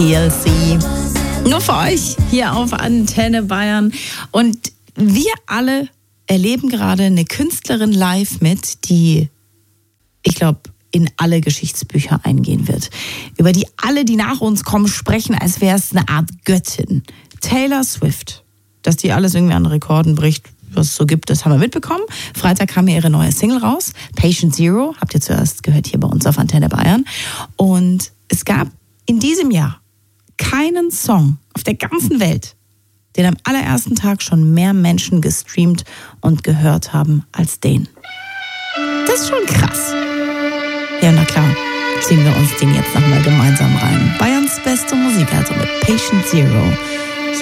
TLC. Nur für euch hier auf Antenne Bayern. Und wir alle erleben gerade eine Künstlerin live mit, die, ich glaube, in alle Geschichtsbücher eingehen wird. Über die alle, die nach uns kommen, sprechen, als wäre es eine Art Göttin. Taylor Swift. Dass die alles irgendwie an Rekorden bricht, was es so gibt, das haben wir mitbekommen. Freitag kam ihre neue Single raus, Patient Zero, habt ihr zuerst gehört hier bei uns auf Antenne Bayern. Und es gab in diesem Jahr keinen Song auf der ganzen Welt, den am allerersten Tag schon mehr Menschen gestreamt und gehört haben als den. Das ist schon krass. Ja, na klar, ziehen wir uns den jetzt nochmal gemeinsam rein. Bayerns beste Musik, also mit Patient Zero.